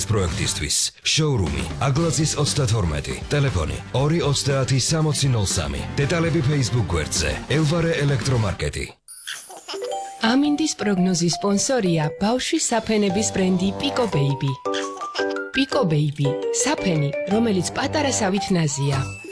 პროექტისთვის. Showroom-ი, Aglacis 32, ტელეფონი 230 დეტალები Facebook გვერდზე. Elvare ელექტრომარკეტი. ამინდის პროგნოზის სპონსორია ბავშვის საფენების ბრენდი Pico Baby. Pico Baby, საფენი, რომელიც პატარა სავით ნაზია.